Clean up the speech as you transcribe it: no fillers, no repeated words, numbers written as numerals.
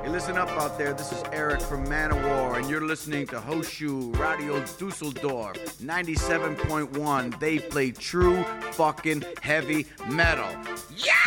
Hey, listen up out there. This is Eric from Manowar, and you're listening to Hoshu Radio Dusseldorf 97.1. They play true fucking heavy metal. Yeah!